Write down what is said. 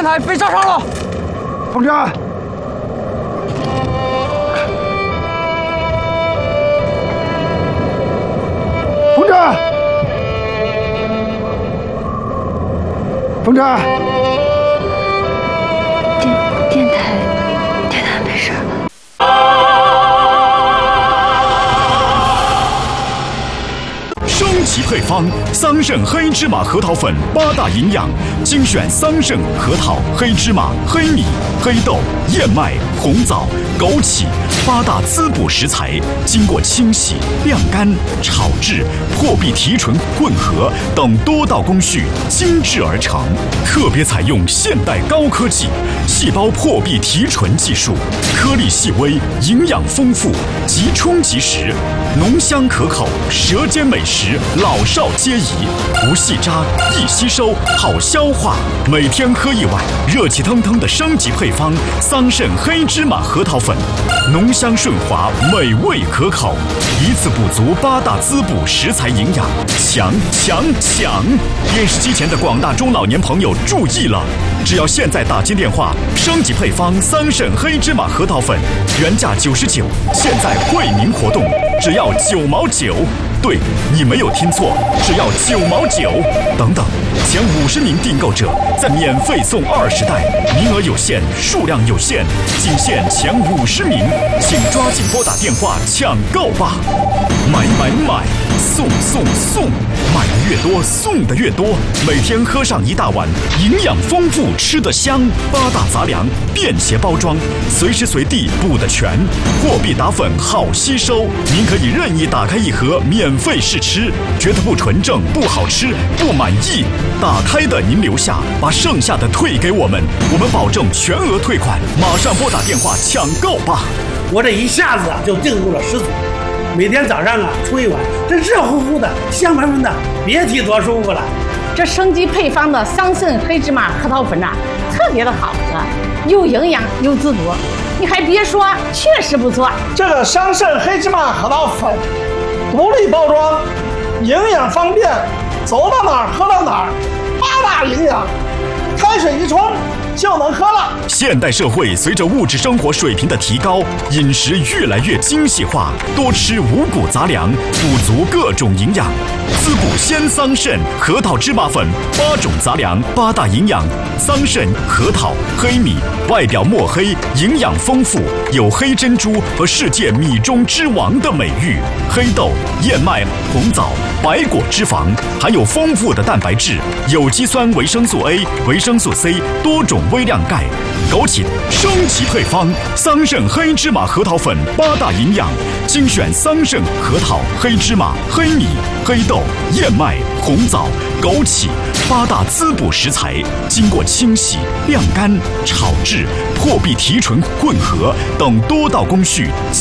台被炸伤了。 同志，同志，同志， 电台没事了。 升级配方：桑葚黑芝麻核桃粉，8大营养，精选桑葚、核桃、黑芝麻、黑米、黑豆、燕麦、红枣、枸杞8大滋补食材，经过清洗、晾干、炒制、破壁提纯混合等多道工序精制而成，特别采用现代高科技细胞破壁提纯技术，颗粒细微，营养丰富，即冲即食，浓香可口，舌尖美食，老少皆宜，不细渣，易吸收，好消化。每天喝1碗，热气腾腾的升级配方桑葚黑芝麻核桃粉，浓香顺滑，美味可口，一次补足8大滋补食材营养，强！电视机前的广大中老年朋友注意了，只要现在打进电话，升级配方桑葚黑芝麻核桃粉，原价99，现在惠民活动，只要9毛9。对，你没有听错，只要9毛9。等等，前50名订购者再免费送20袋，名额有限，数量有限，仅限前50名，请抓紧拨打电话抢购吧！买，送，买的越多，送的越多，每天喝上1大碗，营养丰富，吃得香。8大杂粮，便携包装，随时随地补得全，货币打粉好吸收，您可以任意打开1盒免费试吃，觉得不纯正、不好吃、不满意，打开的您留下，把剩下的退给我们保证全额退款。马上拨打电话抢购吧！ 我这一下子就订购了10组，每天早上出1碗，这热乎乎的、香喷喷的，别提多舒服了。 这升级配方的桑葚黑芝麻核桃粉特别的好喝，又营养又滋补。你还别说，确实不错。 这个桑葚黑芝麻核桃粉，独立包装，营养方便，走到哪儿喝到哪儿，8大营养，开水一冲就能喝了。 现代社会随着物质生活水平的提高，饮食越来越精细化，多吃五谷杂粮，补足各种营养。滋补鲜桑葚核桃芝麻粉，8种杂粮，8大营养，桑葚、核桃、黑米，外表墨黑，营养丰富，有黑珍珠和世界米中之王的美誉。黑豆、燕麦、红枣、白果脂肪，含有丰富的蛋白质、有机酸、维生素 A、维生素 C， 多种微量钙。枸杞升级配方桑葚黑芝麻核桃粉，8大营养，精选桑葚、核桃、黑芝麻、黑米、黑豆、燕麦、红枣、枸杞8大滋补食材，经过清洗、晾干、炒制、破壁提纯混合等多道工序。